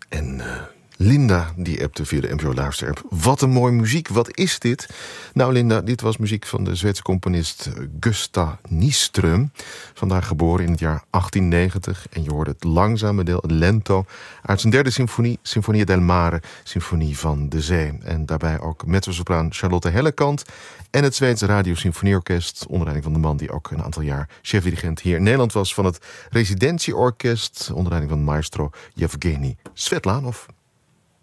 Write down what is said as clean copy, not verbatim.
En Linda, die appte via de NPO Luister-app. Wat een mooie muziek, wat is dit? Nou Linda, dit was muziek van de Zweedse componist Gustav Nyström. Vandaag geboren in het jaar 1890. En je hoorde het langzame deel, het lento, uit zijn derde symfonie, Sinfonia del Mare, Symfonie van de Zee. En daarbij ook mezzosopraan Charlotte Hellekant en het Zweedse Radiosymfonieorkest, onder leiding van de man die ook een aantal jaar chefdirigent hier in Nederland was van het Residentieorkest, onder leiding van maestro Yevgeny Svetlanov.